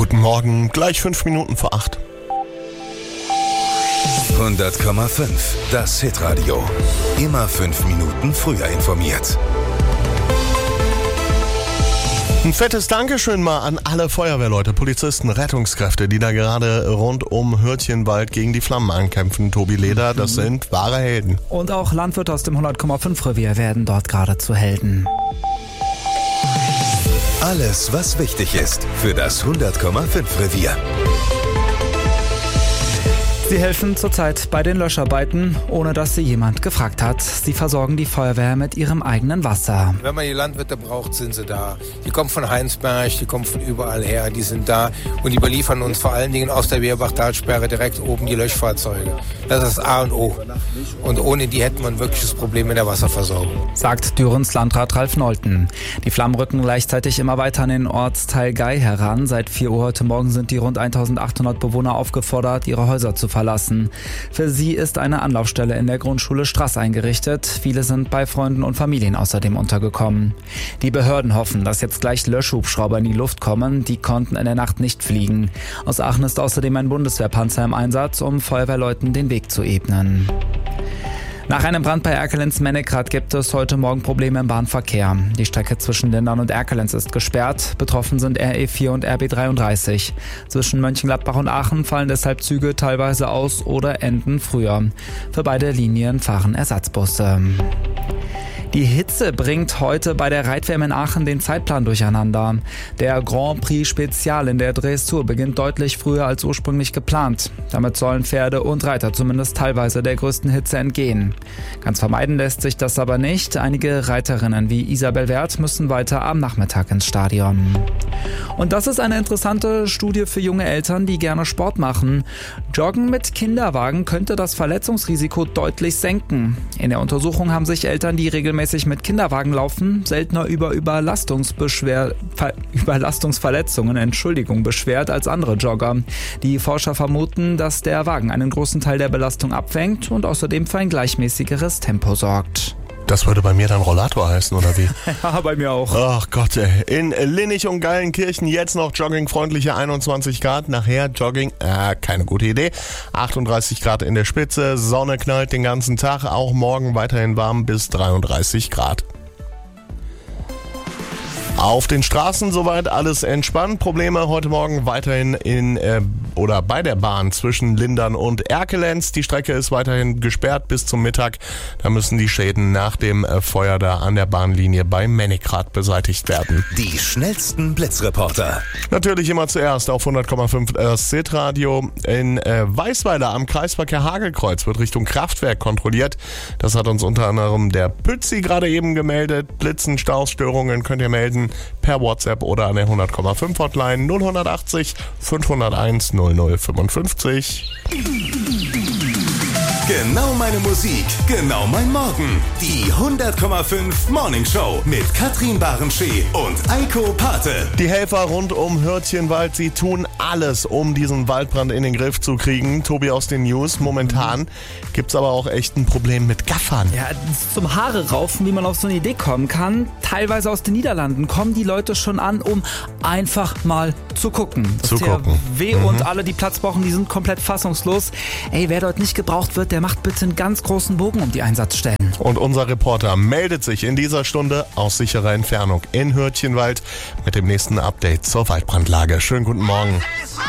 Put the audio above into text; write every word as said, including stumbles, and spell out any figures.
Guten Morgen, gleich fünf Minuten vor acht. hundert Komma fünf, das Hitradio. Immer fünf Minuten früher informiert. Ein fettes Dankeschön mal an alle Feuerwehrleute, Polizisten, Rettungskräfte, die da gerade rund um Hürtchenwald gegen die Flammen ankämpfen. Tobi Leder, das sind wahre Helden. Und auch Landwirte aus dem hundert Komma fünf Revier werden dort gerade zu Helden. Alles, was wichtig ist für das hundert Komma fünf Revier. Sie helfen zurzeit bei den Löscharbeiten, ohne dass sie jemand gefragt hat. Sie versorgen die Feuerwehr mit ihrem eigenen Wasser. Wenn man die Landwirte braucht, sind sie da. Die kommen von Heinsberg, die kommen von überall her, die sind da und die beliefern uns vor allen Dingen aus der Wehrbach-Talsperre direkt oben die Löschfahrzeuge. Das ist das A und O. Und ohne die hätten wir ein wirkliches Problem mit der Wasserversorgung. Sagt Dürens Landrat Ralf Nolten. Die Flammen rücken gleichzeitig immer weiter an den Ortsteil Gei heran. Seit vier Uhr heute Morgen sind die rund eintausendachthundert Bewohner aufgefordert, ihre Häuser zu verlassen. verlassen. Für sie ist eine Anlaufstelle in der Grundschule Straß eingerichtet. Viele sind bei Freunden und Familien außerdem untergekommen. Die Behörden hoffen, dass jetzt gleich Löschhubschrauber in die Luft kommen. Die konnten in der Nacht nicht fliegen. Aus Aachen ist außerdem ein Bundeswehrpanzer im Einsatz, um Feuerwehrleuten den Weg zu ebnen. Nach einem Brand bei Erkelenz-Mennekrath gibt es heute Morgen Probleme im Bahnverkehr. Die Strecke zwischen Lindern und Erkelenz ist gesperrt. Betroffen sind R E vier und R B dreiunddreißig. Zwischen Mönchengladbach und Aachen fallen deshalb Züge teilweise aus oder enden früher. Für beide Linien fahren Ersatzbusse. Die Hitze bringt heute bei der Reit-W M in Aachen den Zeitplan durcheinander. Der Grand Prix Spezial in der Dressur beginnt deutlich früher als ursprünglich geplant. Damit sollen Pferde und Reiter zumindest teilweise der größten Hitze entgehen. Ganz vermeiden lässt sich das aber nicht. Einige Reiterinnen wie Isabel Werth müssen weiter am Nachmittag ins Stadion. Und das ist eine interessante Studie für junge Eltern, die gerne Sport machen. Joggen mit Kinderwagen könnte das Verletzungsrisiko deutlich senken. In der Untersuchung haben sich Eltern, die regelmäßig mit Kinderwagen laufen, seltener über Überlastungsbeschwer- Ver- Überlastungsverletzungen Entschuldigung, beschwert als andere Jogger. Die Forscher vermuten, dass der Wagen einen großen Teil der Belastung abfängt und außerdem für ein gleichmäßigeres Tempo sorgt. Das würde bei mir dann Rollator heißen, oder wie? Ja, bei mir auch. Ach Gott, ey. In Linnich und Geilenkirchen jetzt noch joggingfreundliche einundzwanzig Grad. Nachher Jogging, äh, keine gute Idee. achtunddreißig Grad in der Spitze, Sonne knallt den ganzen Tag. Auch morgen weiterhin warm bis dreiunddreißig Grad. Auf den Straßen soweit alles entspannt. Probleme heute Morgen weiterhin in äh, oder bei der Bahn zwischen Lindern und Erkelenz. Die Strecke ist weiterhin gesperrt bis zum Mittag. Da müssen die Schäden nach dem äh, Feuer da an der Bahnlinie bei Mennekrath beseitigt werden. Die schnellsten Blitzreporter. Natürlich immer zuerst auf hundert Komma fünf das Hitradio. In äh, Weißweiler am Kreisverkehr Hagelkreuz wird Richtung Kraftwerk kontrolliert. Das hat uns unter anderem der Pützi gerade eben gemeldet. Blitzen, Staus, Störungen könnt ihr melden per WhatsApp oder an der hundert Komma fünf Hotline null achtzig fünfhunderteins null null fünfundfünfzig. Genau meine Musik, genau mein Morgen. Die hundert Komma fünf Morning Show mit Katrin Barenschee und Eiko Pate. Die Helfer rund um Hürtchenwald, sie tun alles, um diesen Waldbrand in den Griff zu kriegen. Tobi aus den News, momentan gibt's aber auch echt ein Problem mit Gaffern. Ja, zum Haare raufen, wie man auf so eine Idee kommen kann. Teilweise aus den Niederlanden kommen die Leute schon an, um einfach mal zu gucken. Das Zu gucken. W mhm. und alle, die Platz brauchen, die sind komplett fassungslos. Ey, wer dort nicht gebraucht wird, der macht bitte einen ganz großen Bogen um die Einsatzstellen. Und unser Reporter meldet sich in dieser Stunde aus sicherer Entfernung in Hürtchenwald mit dem nächsten Update zur Waldbrandlage. Schönen guten Morgen.